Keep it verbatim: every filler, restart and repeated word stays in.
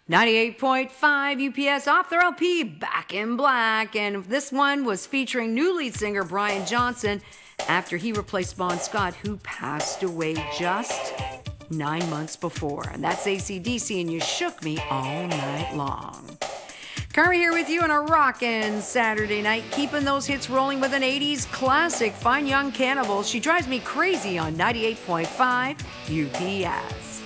ninety-eight point five U P S off their L P, Back in Black. And this one was featuring new lead singer Brian Johnson after he replaced Bon Scott, who passed away just nine months before. And that's A C D C and You Shook Me All Night Long. Carmi here with you on a rockin' Saturday night, keeping those hits rolling with an eighties classic, Fine Young Cannibal. She drives me crazy on ninety-eight point five U P S.